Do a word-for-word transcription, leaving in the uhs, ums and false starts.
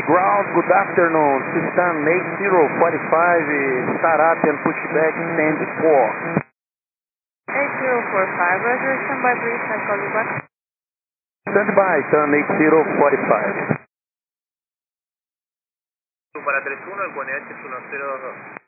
ground, good afternoon. System eight zero four five, start up and pushback, stand four. eight zero four five, Roger, stand by please, I'll call you back. Stand by, turn eight zero four five. Para tres uno, el Guaneache es uno cero dos.